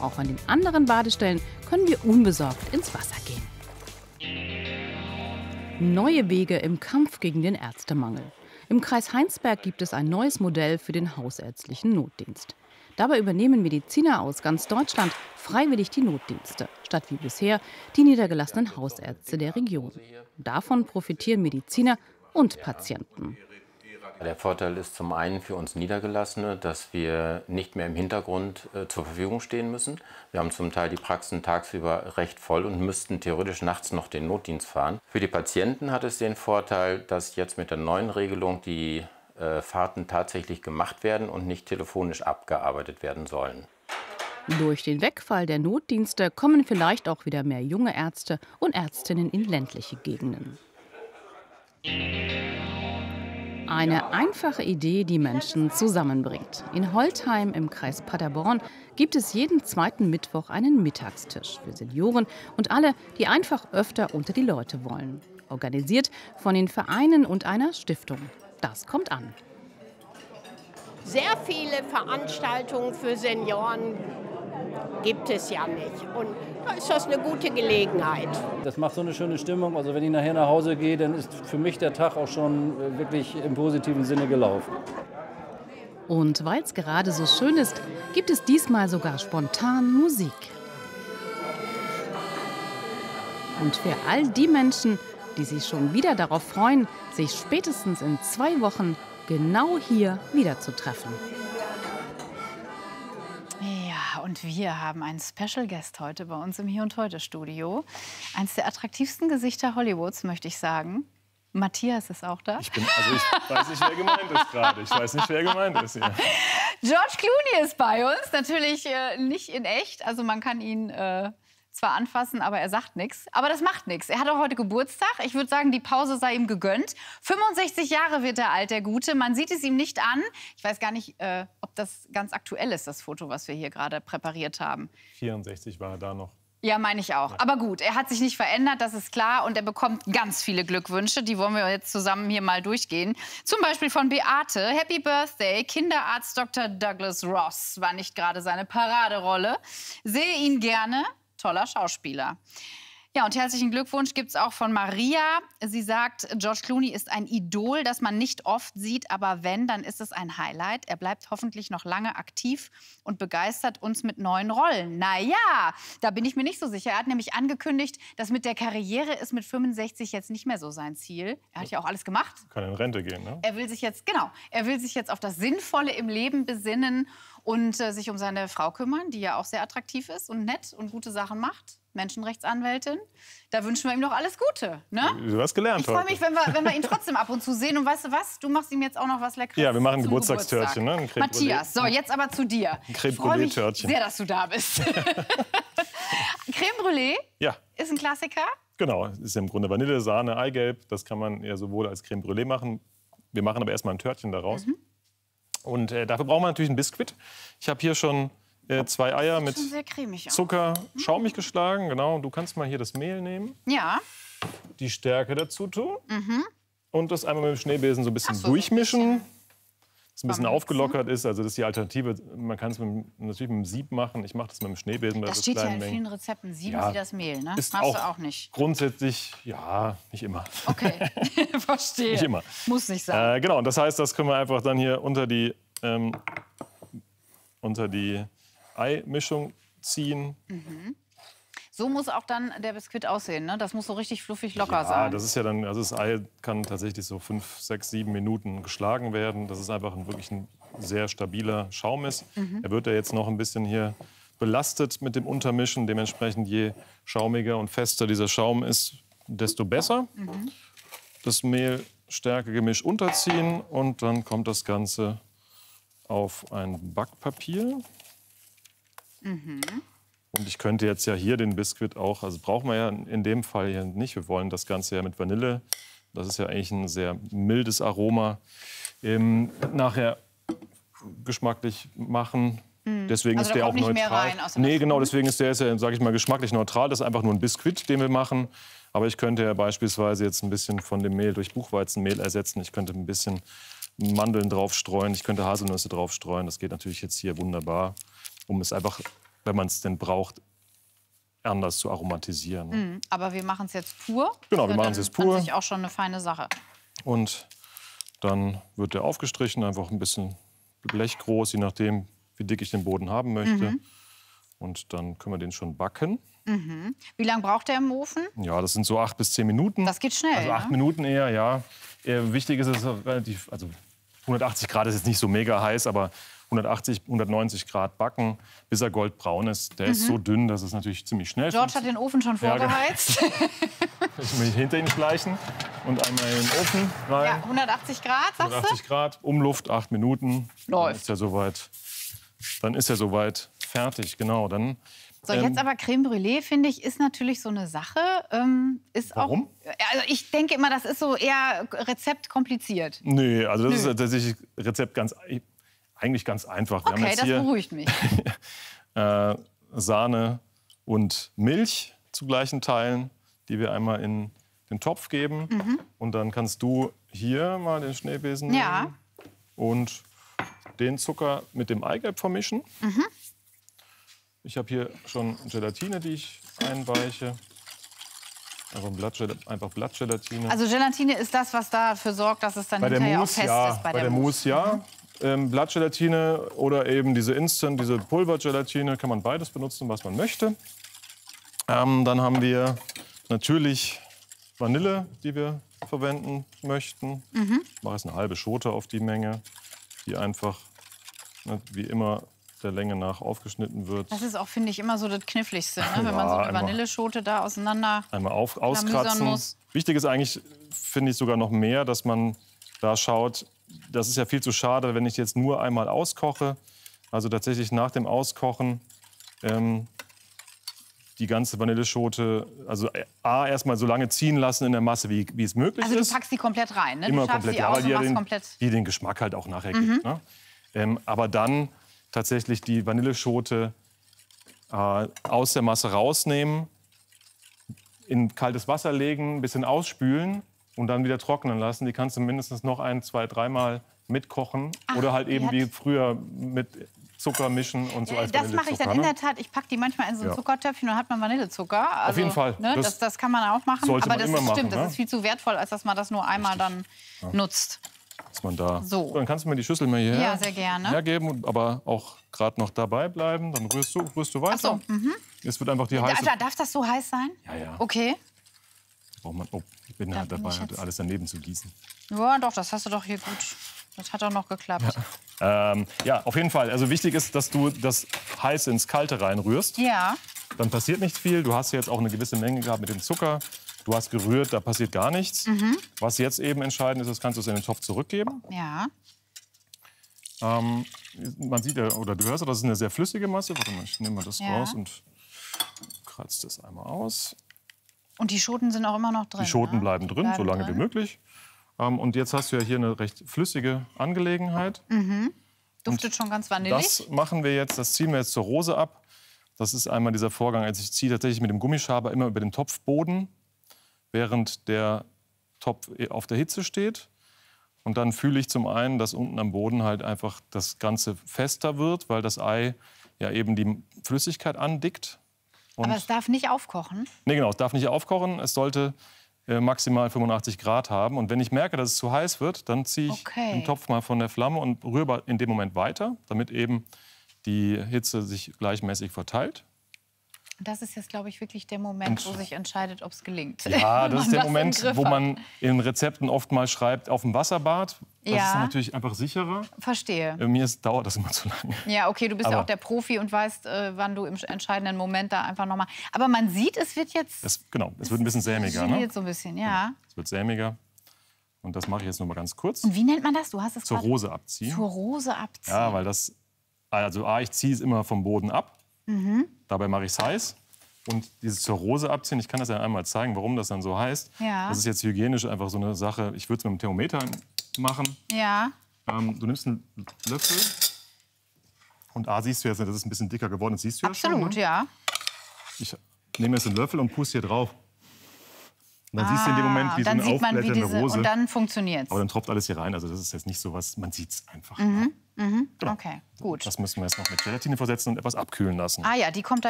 Auch an den anderen Badestellen können wir unbesorgt ins Wasser gehen. Neue Wege im Kampf gegen den Ärztemangel. Im Kreis Heinsberg gibt es ein neues Modell für den hausärztlichen Notdienst. Dabei übernehmen Mediziner aus ganz Deutschland freiwillig die Notdienste, statt wie bisher die niedergelassenen Hausärzte der Region. Davon profitieren Mediziner und Patienten. Der Vorteil ist zum einen für uns Niedergelassene, dass wir nicht mehr im Hintergrund zur Verfügung stehen müssen. Wir haben zum Teil die Praxen tagsüber recht voll und müssten theoretisch nachts noch den Notdienst fahren. Für die Patienten hat es den Vorteil, dass jetzt mit der neuen Regelung die Fahrten tatsächlich gemacht werden und nicht telefonisch abgearbeitet werden sollen. Durch den Wegfall der Notdienste kommen vielleicht auch wieder mehr junge Ärzte und Ärztinnen in ländliche Gegenden. Eine einfache Idee, die Menschen zusammenbringt. In Holtheim im Kreis Paderborn gibt es jeden zweiten Mittwoch einen Mittagstisch für Senioren und alle, die einfach öfter unter die Leute wollen. Organisiert von den Vereinen und einer Stiftung. Das kommt an. Sehr viele Veranstaltungen für Senioren gibt es ja nicht. Und da ist das eine gute Gelegenheit. Das macht so eine schöne Stimmung. Also wenn ich nachher nach Hause gehe, dann ist für mich der Tag auch schon wirklich im positiven Sinne gelaufen. Und weil es gerade so schön ist, gibt es diesmal sogar spontan Musik. Und für all die Menschen, die sich schon wieder darauf freuen, sich spätestens in 2 Wochen genau hier wieder zu treffen. Ja, und wir haben einen Special Guest heute bei uns im Hier und Heute Studio. Eins der attraktivsten Gesichter Hollywoods, möchte ich sagen. Matthias ist auch da. Ich weiß nicht, wer gemeint ist gerade. Ich weiß nicht, wer gemeint ist hier. George Clooney ist bei uns. Natürlich nicht in echt. Also man kann ihn zwar anfassen, aber er sagt nichts. Aber das macht nichts. Er hat auch heute Geburtstag. Ich würde sagen, die Pause sei ihm gegönnt. 65 Jahre wird er alt, der Gute. Man sieht es ihm nicht an. Ich weiß gar nicht, ob das ganz aktuell ist, das Foto, was wir hier gerade präpariert haben. 64 war er da noch. Ja, meine ich auch. Aber gut, er hat sich nicht verändert, das ist klar. Und er bekommt ganz viele Glückwünsche. Die wollen wir jetzt zusammen hier mal durchgehen. Zum Beispiel von Beate. Happy Birthday, Kinderarzt Dr. Douglas Ross war nicht gerade seine Paraderolle. Sehe ihn gerne. Toller Schauspieler. Ja, und herzlichen Glückwunsch gibt es auch von Maria. Sie sagt, George Clooney ist ein Idol, das man nicht oft sieht, aber wenn, dann ist es ein Highlight. Er bleibt hoffentlich noch lange aktiv und begeistert uns mit neuen Rollen. Naja, da bin ich mir nicht so sicher. Er hat nämlich angekündigt, dass mit der Karriere ist mit 65 jetzt nicht mehr so sein Ziel. Er hat ja auch alles gemacht. Kann in Rente gehen, ne? Er will sich jetzt auf das Sinnvolle im Leben besinnen und sich um seine Frau kümmern, die ja auch sehr attraktiv ist und nett und gute Sachen macht. Menschenrechtsanwältin. Da wünschen wir ihm noch alles Gute. Ne? Du hast gelernt. Ich freue mich, wenn wir ihn trotzdem ab und zu sehen. Und weißt du was? Du machst ihm jetzt auch noch was Leckeres. Ja, wir machen Geburtstagstörtchen. Ne? Matthias, so, jetzt aber zu dir. Ich freue mich sehr, dass du da bist. Crème Brûlée ist ein Klassiker. Genau, ist im Grunde Vanille, Sahne, Eigelb. Das kann man ja sowohl als Crème Brûlée machen. Wir machen aber erstmal ein Törtchen daraus. Und dafür brauchen wir natürlich ein Biskuit. Ich habe hier schon 2 Eier mit Zucker schaumig geschlagen. Genau. Du kannst mal hier das Mehl nehmen. Ja. Die Stärke dazu tun. Und das einmal mit dem Schneebesen so ein bisschen durchmischen. Dass es ein bisschen aufgelockert ist. Also das ist die Alternative. Man kann es natürlich mit dem Sieb machen. Ich mache das mit dem Schneebesen. Das steht ja in vielen Rezepten. Sieben Sie das Mehl, ne? Ist Machst du auch nicht? Grundsätzlich, ja, nicht immer. Okay, verstehe. Nicht immer. Muss nicht sein. Genau, und das heißt, das können wir einfach dann hier unter die Eimischung ziehen. So muss auch dann der Biskuit aussehen, ne? Das muss so richtig fluffig locker sein. Ja, das ist ja dann, also das Ei kann tatsächlich so 5, 6, 7 Minuten geschlagen werden. Das ist einfach wirklich ein sehr stabiler Schaum ist. Er wird ja jetzt noch ein bisschen hier belastet mit dem Untermischen. Dementsprechend, je schaumiger und fester dieser Schaum ist, desto besser. Das Mehl-Stärke-Gemisch unterziehen und dann kommt das Ganze auf ein Backpapier. Und ich könnte jetzt ja hier den Biskuit auch, also brauchen wir ja in dem Fall hier nicht. Wir wollen das Ganze ja mit Vanille. Das ist ja eigentlich ein sehr mildes Aroma. Nachher geschmacklich machen. Deswegen also ist der auch neutral. Mehr rein, nee, genau, deswegen ist der ja, sage ich mal, geschmacklich neutral. Das ist einfach nur ein Biskuit, den wir machen. Aber ich könnte ja beispielsweise jetzt ein bisschen von dem Mehl durch Buchweizenmehl ersetzen. Ich könnte ein bisschen Mandeln drauf streuen. Ich könnte Haselnüsse drauf streuen. Das geht natürlich jetzt hier wunderbar, um es einfach wenn man es denn braucht, anders zu aromatisieren. Ne? Aber wir machen es jetzt pur. Genau, wir machen es jetzt pur. Das ist auch schon eine feine Sache. Und dann wird der aufgestrichen, einfach ein bisschen Blech groß, je nachdem, wie dick ich den Boden haben möchte. Und dann können wir den schon backen. Wie lange braucht der im Ofen? Ja, das sind so 8 bis 10 Minuten. Das geht schnell. Also 8 Minuten eher, ja. Wichtig ist es relativ, also 180 Grad ist jetzt nicht so mega heiß, aber 180, 190 Grad backen, bis er goldbraun ist. Der ist so dünn, dass es natürlich ziemlich schnell George hat den Ofen schon vorgeheizt. Ich will hinter ihn schleichen und einmal in den Ofen rein. Ja, 180 Grad, sagst 180 Grad, Umluft, 8 Minuten. Läuft. Dann ist er soweit fertig, genau. Dann, So, jetzt aber Crème Brûlée, finde ich, ist natürlich so eine Sache. Warum? Also ich denke immer, das ist so eher Rezept kompliziert. Nee, also das ist tatsächlich Rezept eigentlich ganz einfach. Wir haben Okay, jetzt das hier beruhigt mich. Sahne und Milch zu gleichen Teilen, die wir einmal in den Topf geben. Und dann kannst du hier mal den Schneebesen Ja. nehmen und den Zucker mit dem Eigelb vermischen. Ich habe hier schon Gelatine, die ich einweiche. Einfach Blattgelatine. Also Gelatine ist das, was dafür sorgt, dass es dann Bei der hinterher Mousse, auch fest ja. ist. Bei der Mousse, ja. Blattgelatine oder eben diese diese Pulvergelatine, kann man beides benutzen, was man möchte. Dann haben wir natürlich Vanille, die wir verwenden möchten. Ich mache jetzt eine halbe Schote auf die Menge, die einfach wie immer der Länge nach aufgeschnitten wird. Das ist auch, finde ich, immer so das Kniffligste, ne? Wenn man so eine einmal- Vanilleschote da auseinander Einmal klamüsern auskratzen. muss. Wichtig ist eigentlich, finde ich sogar noch mehr, dass man da schaut, das ist ja viel zu schade, wenn ich jetzt nur einmal auskoche. Also tatsächlich nach dem Auskochen die ganze Vanilleschote, also erstmal so lange ziehen lassen in der Masse, wie es möglich Also du ist. packst die komplett rein, ne? Immer Du schaffst komplett, die ja, aus weil und machst die komplett... den Geschmack halt auch nachher gibt. Ne? Aber dann tatsächlich die Vanilleschote aus der Masse rausnehmen, in kaltes Wasser legen, ein bisschen ausspülen und dann wieder trocknen lassen. Die kannst du mindestens noch 1, 2, 3 Mal mitkochen. Oder halt eben wie früher mit Zucker mischen und so als Das mache ich dann Vanillezucker, in ne? der Tat. Ich packe die manchmal in so ein Zuckertöpfchen und dann hat man Vanillezucker. Also, Auf jeden Fall. Ne, das kann man auch machen. sollte Aber man das immer ist, stimmt, machen, ne? das ist viel zu wertvoll, als dass man das nur einmal dann nutzt. Dass man da. So. Dann kannst du mir die Schüssel mal hierher Ja, sehr gerne. hergeben, aber auch gerade noch dabei bleiben. Dann rührst du weiter. Ach so, Es wird einfach die heiße. Darf das so heiß sein? Ja, ja. Okay. Braucht man, ich bin halt dabei, alles daneben zu gießen. Ja, doch, das hast du doch hier gut. Das hat doch noch geklappt. Ja, auf jeden Fall. Also wichtig ist, dass du das heiß ins Kalte reinrührst. Ja. Dann passiert nicht viel. Du hast jetzt auch eine gewisse Menge gehabt mit dem Zucker. Du hast gerührt, da passiert gar nichts. Was jetzt eben entscheidend ist, das kannst du es in den Topf zurückgeben. Ja. Man sieht ja, oder du hörst, das ist eine sehr flüssige Masse. Warte mal, ich nehme mal das Ja. raus und kratze das einmal aus. Und die Schoten sind auch immer noch drin. Die Schoten ne? bleiben drin, so lange wie möglich. Und jetzt hast du ja hier eine recht flüssige Angelegenheit. Duftet schon ganz vanillig. Das machen wir jetzt, das ziehen wir jetzt zur Rose ab. Das ist einmal dieser Vorgang, also ich ziehe tatsächlich mit dem Gummischaber immer über den Topfboden, während der Topf auf der Hitze steht. Und dann fühle ich zum einen, dass unten am Boden halt einfach das Ganze fester wird, weil das Ei ja eben die Flüssigkeit andickt. Und Aber es darf nicht aufkochen. nee, genau, es darf nicht aufkochen. Es sollte maximal 85 Grad haben. Und wenn ich merke, dass es zu heiß wird, dann ziehe ich Okay. den Topf mal von der Flamme und rühre in dem Moment weiter, damit eben die Hitze sich gleichmäßig verteilt. Und das ist jetzt, glaube ich, wirklich der Moment, wo sich entscheidet, ob es gelingt. Ja, das ist der im Moment, Griff wo hat. man in Rezepten oft mal schreibt, auf dem Wasserbad. Das Ja. ist natürlich einfach sicherer. Verstehe. Dauert das immer zu lange. Ja, okay, du bist ja Aber- auch der Profi und weißt, wann du im entscheidenden Moment da einfach nochmal... Aber man sieht, es wird jetzt... Genau, es wird ein bisschen sämiger. Ne? geliert so ein bisschen, ja. Es wird sämiger. Und das mache ich jetzt noch mal ganz kurz. Und wie nennt man das? Du hast es Zur gerade- Rose abziehen. Zur Rose abziehen. Ja, weil das, also ich ziehe es immer vom Boden ab. Dabei mache ich es heiß. Und dieses zur Rose abziehen, ich kann das ja einmal zeigen, warum das dann so heißt. Ja. Das ist jetzt hygienisch einfach so eine Sache. Ich würde es mit dem Thermometer machen. Ja. Du nimmst einen Löffel. Und siehst du jetzt, das ist ein bisschen dicker geworden. Das siehst du ja schon. Absolut, Ne? ja. Ich nehme jetzt einen Löffel und puste hier drauf. Und dann siehst du in dem Moment, wie so dann eine sieht man, wie aufblätternde diese... Rose. Und dann funktioniert Aber dann tropft alles hier rein. Also das ist jetzt nicht so was, man sieht es einfach. Okay, gut. Das müssen wir jetzt noch mit Gelatine versetzen und etwas abkühlen lassen. Ah ja, die kommt da